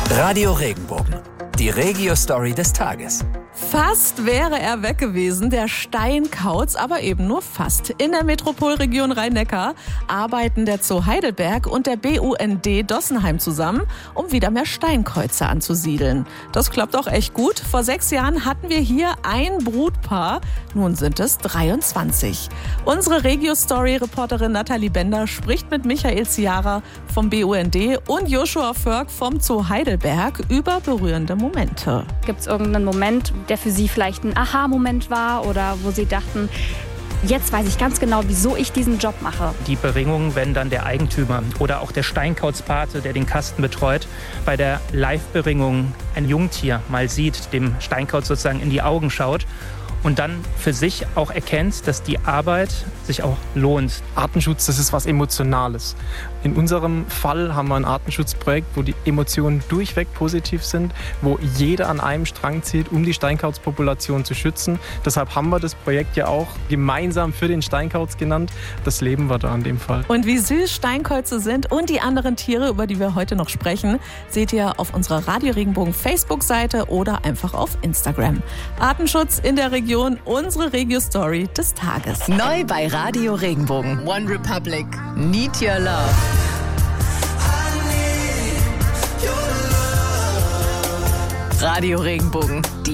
Radio Regenbogen, die Regio-Story des Tages. Fast wäre er weg gewesen, der Steinkauz, aber eben nur fast. In der Metropolregion Rhein-Neckar arbeiten der Zoo Heidelberg und der BUND Dossenheim zusammen, um wieder mehr Steinkäuze anzusiedeln. Das klappt auch echt gut. Vor 6 Jahren hatten wir hier ein Brutpaar, nun sind es 23. Unsere Regio-Story-Reporterin Nathalie Bender spricht mit Michael Ziara vom BUND und Joshua Förg vom Zoo Heidelberg über berührende Momente. Gibt es irgendeinen Moment, der für Sie vielleicht ein Aha-Moment war oder wo Sie dachten, jetzt weiß ich ganz genau, wieso ich diesen Job mache? Die Beringung, wenn dann der Eigentümer oder auch der Steinkauzpate, der den Kasten betreut, bei der Live-Beringung ein Jungtier mal sieht, dem Steinkauz sozusagen in die Augen schaut und dann für sich auch erkennt, dass die Arbeit sich auch lohnt. Artenschutz, das ist was Emotionales. In unserem Fall haben wir ein Artenschutzprojekt, wo die Emotionen durchweg positiv sind, wo jeder an einem Strang zieht, um die Steinkauzpopulation zu schützen. Deshalb haben wir das Projekt ja auch gemeinsam für den Steinkauz genannt. Das leben wir da in dem Fall. Und wie süß Steinkäuze sind und die anderen Tiere, über die wir heute noch sprechen, seht ihr auf unserer Radio Regenbogen Facebook-Seite oder einfach auf Instagram. Artenschutz in der Region, unsere Regio-Story des Tages. Neu bei Radio Regenbogen. One Republic. Need Your Love. Radio Regenbogen.